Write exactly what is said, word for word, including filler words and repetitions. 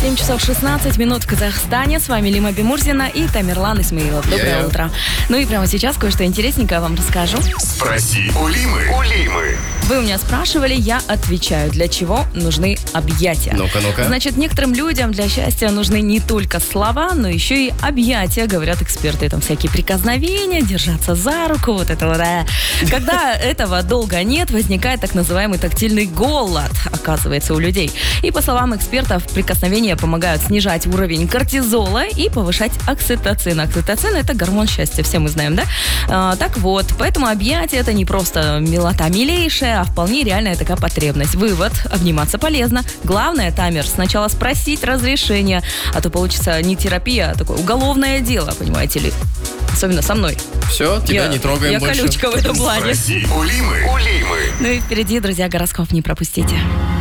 семь часов шестнадцать минут в Казахстане. С вами Лима Бимурзина и Тамерлан Исмаилов. Доброе yeah. утро. Ну и прямо сейчас кое-что интересненькое вам расскажу. Спроси у Лимы. У Лимы. Вы у меня спрашивали, я отвечаю, для чего нужны объятия. Ну-ка, ну-ка. Значит, некоторым людям для счастья нужны не только слова, но еще и объятия, говорят эксперты. Там всякие прикосновения, держаться за руку, вот это вот. Когда этого долго нет, возникает так называемый тактильный голод, оказывается, у людей. И по словам экспертов, прикосновения помогают снижать уровень кортизола и повышать окситоцин. Окситоцин – это гормон счастья, все мы знаем, да? А, так вот, поэтому объятия – это не просто милота милейшая, а вполне реальная такая потребность. Вывод – обниматься полезно. Главное, Тамер, сначала спросить разрешения, а то получится не терапия, а такое уголовное дело, понимаете ли? Особенно со мной. Все, тебя я, не трогаем я больше. Я колючка в этом плане. Спроси у Лимы. У Лимы. Ну и впереди, друзья, гороскоп не пропустите.